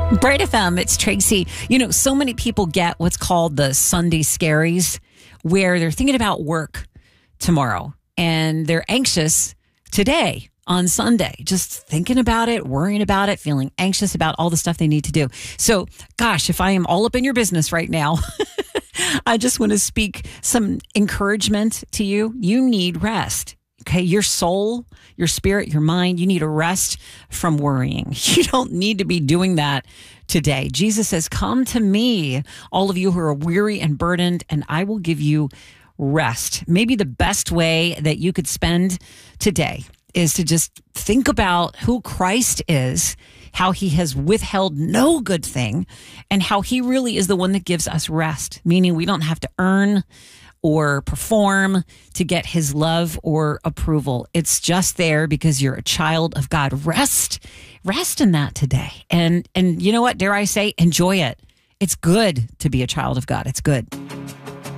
Bright FM, it's Tracy. You know, so many people get what's called the Sunday scaries, where they're thinking about work tomorrow and they're anxious today on Sunday, just thinking about it, worrying about it, feeling anxious about all the stuff they need to do. So, gosh, if I am all up in your business right now, I just want to speak some encouragement to you. You need rest. Okay, your soul, your spirit, your mind, you need a rest from worrying. You don't need to be doing that today. Jesus says, come to me, all of you who are weary and burdened, and I will give you rest. Maybe the best way that you could spend today is to just think about who Christ is, how he has withheld no good thing, and how he really is the one that gives us rest, meaning we don't have to earn or perform to get his love or approval. It's just there because you're a child of God. Rest in that today. And you know what? Dare I say, enjoy it. It's good to be a child of God. It's good.